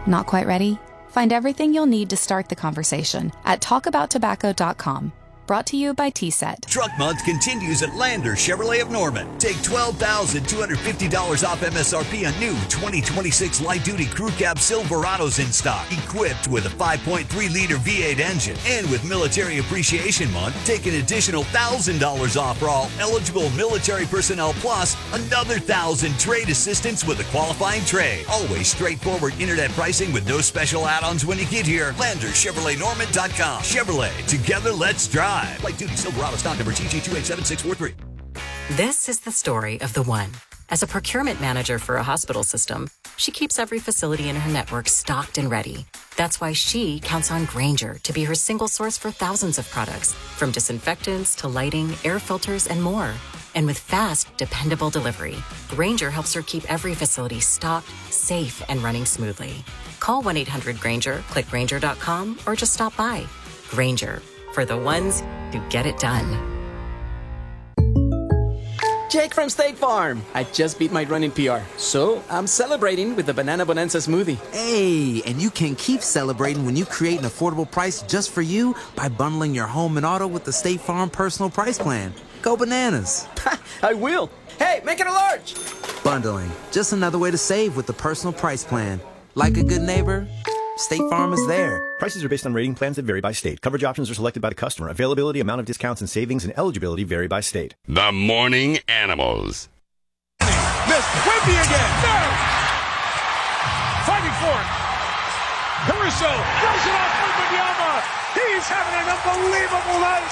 Not quite ready? Find everything you'll need to start the conversation at talkabouttobacco.com. Brought to you by T-Set. Truck Month continues at Lander Chevrolet of Norman. Take $12,250 off MSRP on new 2026 light-duty crew cab Silverados in stock, equipped with a 5.3-liter V8 engine. And with Military Appreciation Month, take an additional $1,000 off for all eligible military personnel, plus another $1,000 trade assistance with a qualifying trade. Always straightforward internet pricing with no special add-ons when you get here. LanderChevroletNorman.com. Chevrolet, together let's drive. Light duty Silverado stock number TG287643. This is the story of the one. As a procurement manager for a hospital system, she keeps every facility in her network stocked and ready. That's why she counts on Grainger to be her single source for thousands of products, from disinfectants to lighting, air filters, and more. And with fast, dependable delivery, Grainger helps her keep every facility stocked, safe, and running smoothly. Call 1-800-GRAINGER, click Grainger.com, or just stop by. Grainger, for the ones who get it done. Jake from State Farm. I just beat my running PR, so I'm celebrating with the Banana Bonanza smoothie. Hey, and you can keep celebrating when you create an affordable price just for you by bundling your home and auto with the State Farm Personal Price Plan. Go bananas. I will. Hey, make it a large. Bundling, just another way to save with the Personal Price Plan. Like a good neighbor, State Farm is there. Prices are based on rating plans that vary by state. Coverage options are selected by the customer. Availability, amount of discounts and savings, and eligibility vary by state. The Morning Animals. Missed. Wemby again. No! Fighting for it. Caruso throws it off Wembanyama. He's having an unbelievable night.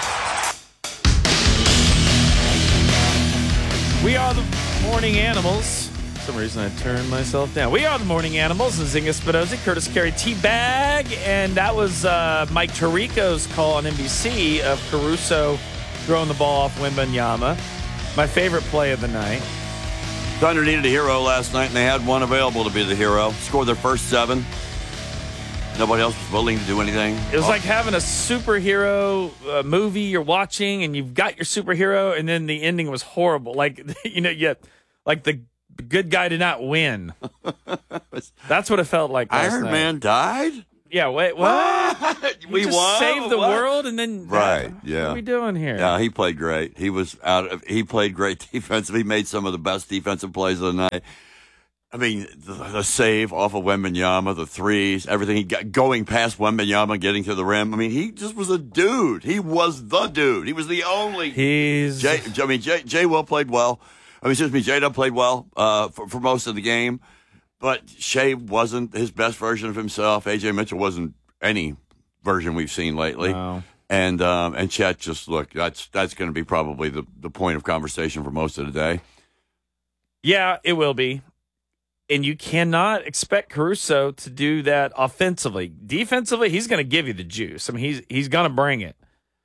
We are the Morning Animals. For some reason I turned myself down. We are the Morning Animals. Zinga Spinozzi, Curtis Carey, T-Bag, and that was Mike Tirico's call on NBC of Caruso throwing the ball off Wembanyama. My favorite play of the night. Thunder needed a hero last night, and they had one available to be the hero. Scored their first 7. Nobody else was willing to do anything. It was like having a superhero movie you're watching, and you've got your superhero, and then the ending was horrible. Like, like the good guy did not win. That's what it felt like last Iron night. Man died? Yeah, wait, what? We just won? saved the world, and then Right, yeah. What are we doing here? Yeah, he played great. He played great defensively. He made some of the best defensive plays of the night. I mean, the save off of Wembanyama, the threes, everything he got going past Wembanyama, getting to the rim. I mean, he just was a dude. He was the dude. He was the only. Jay Will played well. J-Dub played well for most of the game, but Shea wasn't his best version of himself. A.J. Mitchell wasn't any version we've seen lately. No. And Chet just, look, that's going to be probably the point of conversation for most of the day. Yeah, it will be. And you cannot expect Caruso to do that offensively. Defensively, he's going to give you the juice. I mean, he's going to bring it.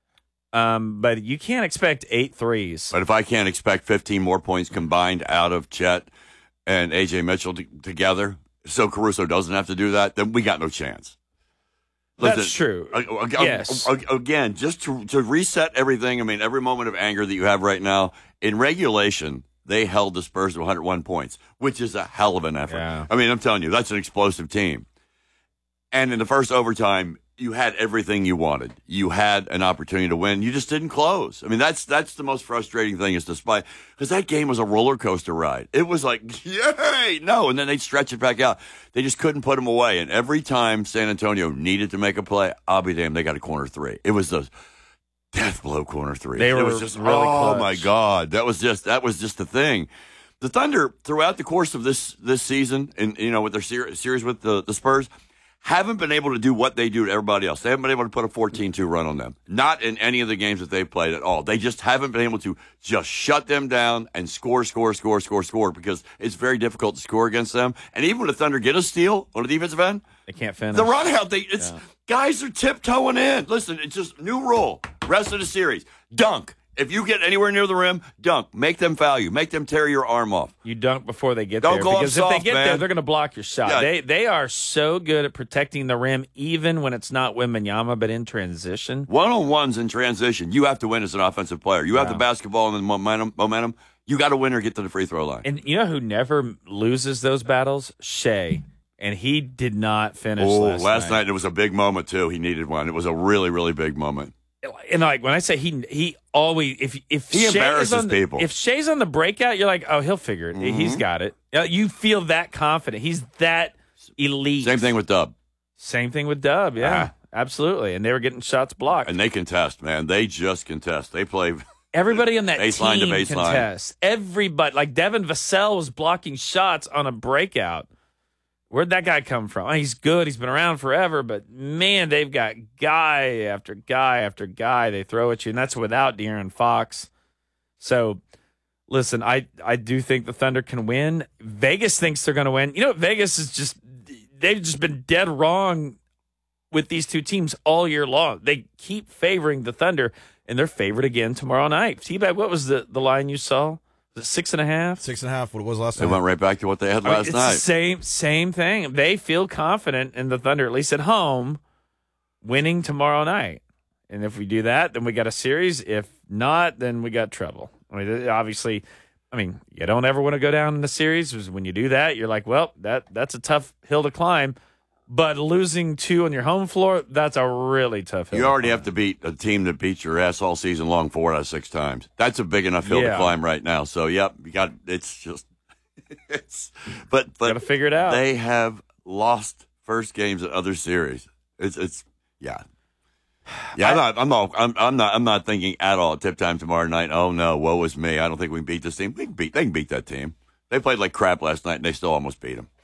But you can't expect 8 threes. But if I can't expect 15 more points combined out of Chet and A.J. Mitchell together, so Caruso doesn't have to do that, then we got no chance. That's true. Yes. Again, just to reset everything, I mean, every moment of anger that you have right now, in regulation, they held the Spurs to 101 points, which is a hell of an effort. Yeah. I mean, I'm telling you, that's an explosive team. And in the first overtime, you had everything you wanted. You had an opportunity to win. You just didn't close. I mean, that's the most frustrating thing is despite because that game was a roller coaster ride. It was like, yay, no, and then they'd stretch it back out. They just couldn't put them away. And every time San Antonio needed to make a play, I'll be damned, they got a corner 3. It was the death blow corner 3. They were it was just really oh clutch. My God, that was just the thing. The Thunder throughout the course of this season, and with their series with the Spurs, haven't been able to do what they do to everybody else. They haven't been able to put a 14-2 run on them. Not in any of the games that they've played at all. They just haven't been able to just shut them down and score because it's very difficult to score against them. And even when the Thunder get a steal on the defensive end, they can't finish. The run out, guys are tiptoeing in. Listen, it's just new rule. Rest of the series. Dunk. If you get anywhere near the rim, dunk. Make them foul you. Make them tear your arm off. You dunk before they get Don't there. Go because up soft, if they get man. there, they're going to block your shot. Yeah. They are so good at protecting the rim, even when it's not Wembanyama, but in transition. One-on-ones in transition. You have to win as an offensive player. You have the basketball and the momentum. You got to win or get to the free throw line. And you know who never loses those battles? Shea. and he did not finish last night. It was a big moment, too. He needed one. It was a really, really big moment. And like when I say he always if he embarrasses people. If Shea's on the breakout, you're like, oh, he'll figure it. Mm-hmm. He's got it. You feel that confident. He's that elite. Same thing with Dub. Yeah, absolutely. And they were getting shots blocked. And they contest, man. They just contest. They play. Everybody on that baseline team to baseline. Contest. Everybody, like Devin Vassell was blocking shots on a breakout. Where'd that guy come from? Oh, he's good. He's been around forever, but man, they've got guy after guy after guy they throw at you, and that's without De'Aaron Fox. So, listen, I do think the Thunder can win. Vegas thinks they're going to win. You know, Vegas is they've just been dead wrong with these two teams all year long. They keep favoring the Thunder, and they're favored again tomorrow night. T-Bag, what was the line you saw? Was it 6.5? 6.5, what it was last night. They went right back to what they had last night. It's the same thing. They feel confident in the Thunder, at least at home, winning tomorrow night. And if we do that, then we got a series. If not, then we got trouble. I mean, obviously, you don't ever want to go down in the series. Because when you do that, you're like, well, that's a tough hill to climb. But losing 2 on your home floor, that's a really tough hill. You already have to beat a team that beats your ass all season long 4 out of 6 times. That's a big enough hill to climb right now. So, yep, but got to figure it out. They have lost first games in other series. Yeah. I'm not thinking at all. Tip time tomorrow night. Oh no, woe is me. I don't think we can beat this team. They can beat that team. They played like crap last night, and they still almost beat them.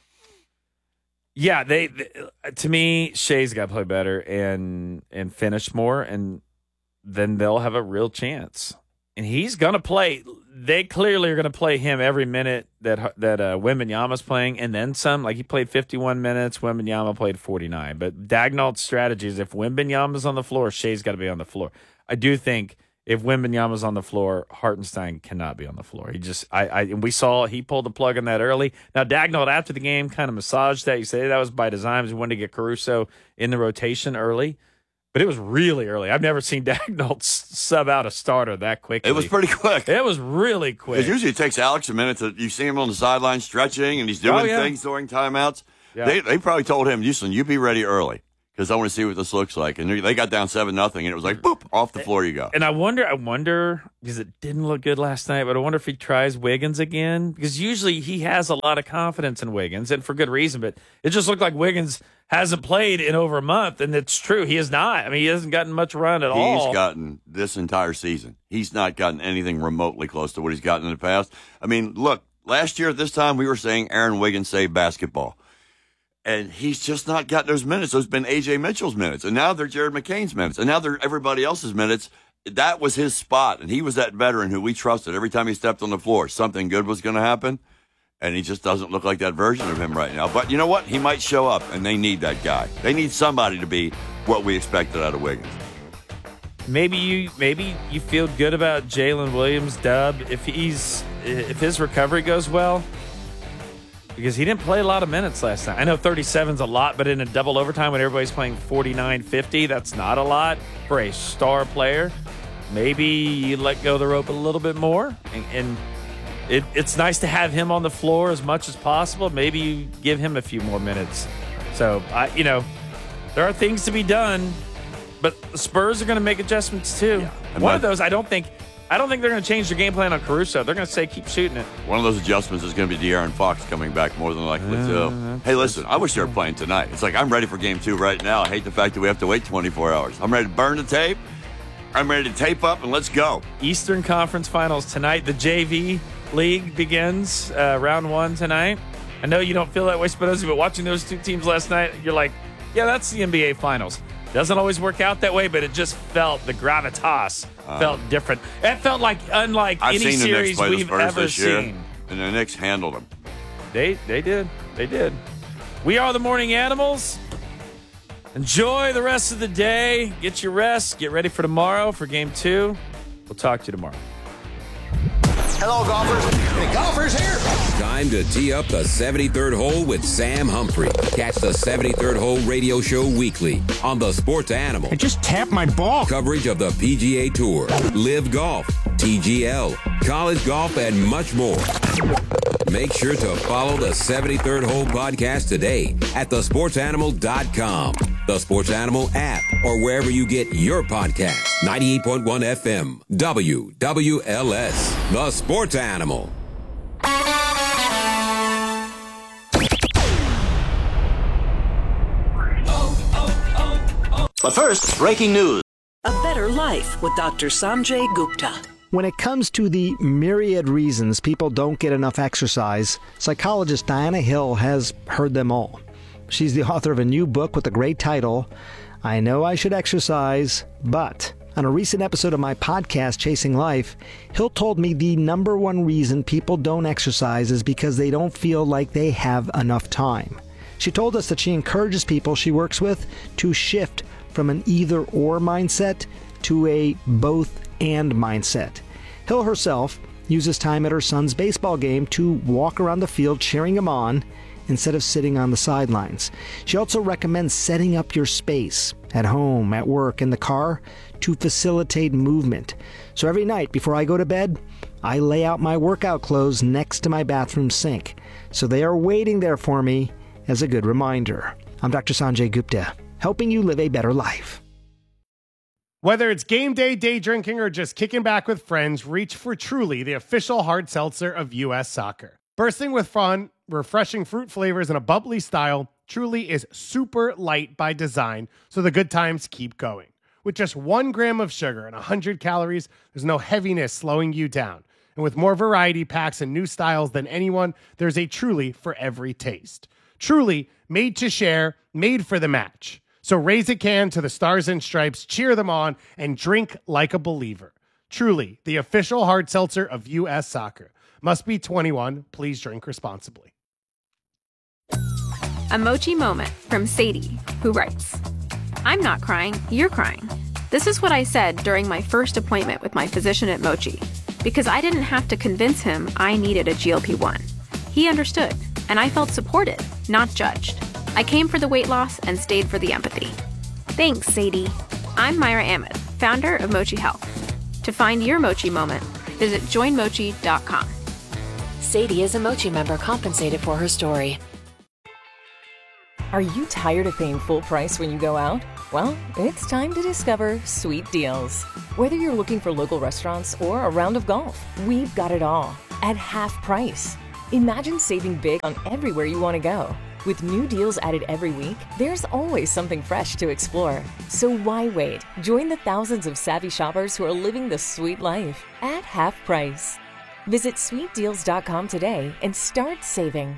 Yeah, they to me, Shea's got to play better and finish more, and then they'll have a real chance. And he's going to play. They clearly are going to play him every minute that Wembanyama's playing, and then some. Like he played 51 minutes, Wembanyama played 49. But Dagnall's strategy is if Wembanyama's on the floor, Shea's got to be on the floor. I do think if Wembanyama's on the floor, Hartenstein cannot be on the floor. And we saw he pulled the plug on that early. Now, Dagnall after the game kind of massaged that. You say that was by design. He wanted to get Caruso in the rotation early. But it was really early. I've never seen Dagnall sub out a starter that quickly. It was pretty quick. It was really quick. Because usually it takes Alex a minute you see him on the sideline stretching, and he's doing things during timeouts. Yeah. They probably told him, Houston, you be ready early. Because I want to see what this looks like. And they got down 7-0, and it was like, boop, off the floor you go. And I wonder, because it didn't look good last night, but I wonder if he tries Wiggins again. Because usually he has a lot of confidence in Wiggins, and for good reason. But it just looked like Wiggins hasn't played in over a month, and it's true. He has not. He hasn't gotten much run at all. He's gotten this entire season. He's not gotten anything remotely close to what he's gotten in the past. Look, last year at this time, we were saying Aaron Wiggins saved basketball. And he's just not got those minutes. Those have been A.J. Mitchell's minutes. And now they're Jared McCain's minutes. And now they're everybody else's minutes. That was his spot. And he was that veteran who we trusted. Every time he stepped on the floor, something good was going to happen. And he just doesn't look like that version of him right now. But you know what? He might show up, and they need that guy. They need somebody to be what we expected out of Wiggins. Maybe you feel good about Jalen Williams, Dub, if his recovery goes well. Because he didn't play a lot of minutes last night. I know 37's a lot, but in a double overtime when everybody's playing 49-50, that's not a lot for a star player. Maybe you let go of the rope a little bit more. And it's nice to have him on the floor as much as possible. Maybe you give him a few more minutes. So, there are things to be done, but the Spurs are going to make adjustments too. Yeah. One of those, I don't think they're going to change their game plan on Caruso. They're going to say, keep shooting it. One of those adjustments is going to be De'Aaron Fox coming back more than likely, too. Hey, listen, I wish they were playing tonight. It's like, I'm ready for game 2 right now. I hate the fact that we have to wait 24 hours. I'm ready to burn the tape. I'm ready to tape up, and let's go. Eastern Conference Finals tonight. The JV League begins round 1 tonight. I know you don't feel that way, Spinoza, but watching those two teams last night, you're like, yeah, that's the NBA Finals. Doesn't always work out that way, but it just felt, the gravitas felt different. It felt like unlike any series we've ever seen. And the Knicks handled them. They did. They did. We are the Morning Animals. Enjoy the rest of the day. Get your rest. Get ready for tomorrow for game 2. We'll talk to you tomorrow. Hello, golfers. The golfers here. Time to tee up the 73rd hole with Sam Humphrey. Catch the 73rd Hole radio show weekly on the Sports Animal. I just tapped my ball. Coverage of the PGA Tour, Live Golf, TGL, college golf, and much more. Make sure to follow the 73rd Hole podcast today at thesportsanimal.com, the Sports Animal app, or wherever you get your podcast. 98.1 FM, WWLS, the Sports Animal. But first, breaking news. A Better Life with Dr. Sanjay Gupta. When it comes to the myriad reasons people don't get enough exercise, psychologist Diana Hill has heard them all. She's the author of a new book with the great title, I Know I Should Exercise, But. On a recent episode of my podcast, Chasing Life, Hill told me the number one reason people don't exercise is because they don't feel like they have enough time. She told us that she encourages people she works with to shift from an either-or mindset to a both-and mindset. Hill herself uses time at her son's baseball game to walk around the field cheering him on instead of sitting on the sidelines. She also recommends setting up your space at home, at work, in the car to facilitate movement. So every night before I go to bed, I lay out my workout clothes next to my bathroom sink. So they are waiting there for me as a good reminder. I'm Dr. Sanjay Gupta, helping you live a better life. Whether it's game day, day drinking, or just kicking back with friends, reach for Truly, the official hard seltzer of U.S. Soccer. Bursting with fun, refreshing fruit flavors, and a bubbly style, Truly is super light by design, so the good times keep going. With just 1 gram of sugar and 100 calories, there's no heaviness slowing you down. And with more variety packs and new styles than anyone, there's a Truly for every taste. Truly, made to share, made for the match. So raise a can to the Stars and Stripes, cheer them on, and drink like a believer. Truly, the official hard seltzer of U.S. Soccer. Must be 21. Please drink responsibly. A Mochi moment from Sadie, who writes, I'm not crying, you're crying. This is what I said during my first appointment with my physician at Mochi, because I didn't have to convince him I needed a GLP-1. He understood, and I felt supported, not judged. I came for the weight loss and stayed for the empathy. Thanks, Sadie. I'm Myra Ahmed, founder of Mochi Health. To find your Mochi moment, visit joinmochi.com. Sadie is a Mochi member compensated for her story. Are you tired of paying full price when you go out? Well, it's time to discover Sweet Deals. Whether you're looking for local restaurants or a round of golf, we've got it all at half price. Imagine saving big on everywhere you want to go. With new deals added every week, there's always something fresh to explore. So why wait? Join the thousands of savvy shoppers who are living the sweet life at half price. Visit sweetdeals.com today and start saving.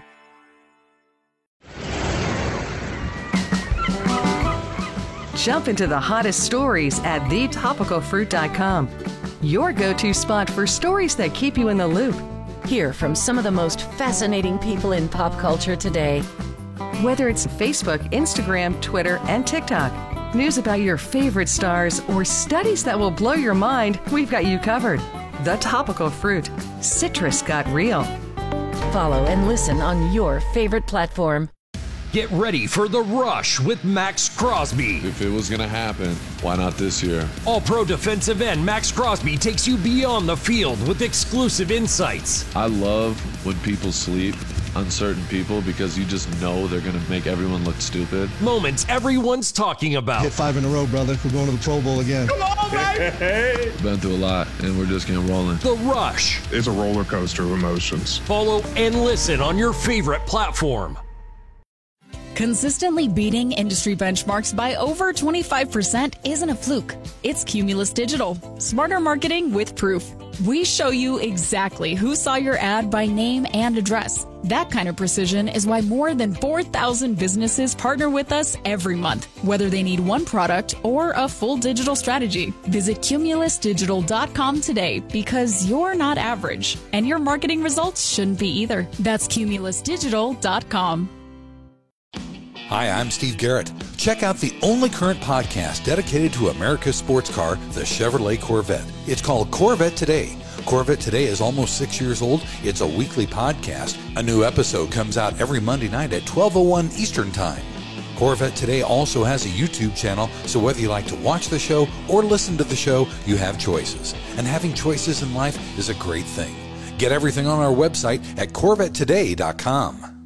Jump into the hottest stories at thetopicalfruit.com. Your go-to spot for stories that keep you in the loop. Hear from some of the most fascinating people in pop culture today. Whether it's Facebook, Instagram, Twitter, and TikTok, news about your favorite stars, or studies that will blow your mind, we've got you covered. The Topical Fruit. Citrus got real. Follow and listen on your favorite platform. Get ready for The Rush with Max Crosby. If it was going to happen, why not this year? All-Pro defensive end Max Crosby takes you beyond the field with exclusive insights. I love when people sleep on certain people because you just know they're going to make everyone look stupid. Moments everyone's talking about. Hit 5 in a row, brother. We're going to the Pro Bowl again. Come on, baby! Been through a lot, and we're just getting rolling. The Rush. It's a roller coaster of emotions. Follow and listen on your favorite platform. Consistently beating industry benchmarks by over 25% isn't a fluke. It's Cumulus Digital. Smarter marketing with proof. We show you exactly who saw your ad by name and address. That kind of precision is why more than 4,000 businesses partner with us every month, whether they need one product or a full digital strategy. Visit cumulusdigital.com today because you're not average, and your marketing results shouldn't be either. That's cumulusdigital.com. Hi, I'm Steve Garrett. Check out the only current podcast dedicated to America's sports car, the Chevrolet Corvette. It's called Corvette Today. Corvette Today is almost 6 years old. It's a weekly podcast. A new episode comes out every Monday night at 12:01 Eastern Time. Corvette Today also has a YouTube channel, so whether you like to watch the show or listen to the show, you have choices. And having choices in life is a great thing. Get everything on our website at CorvetteToday.com.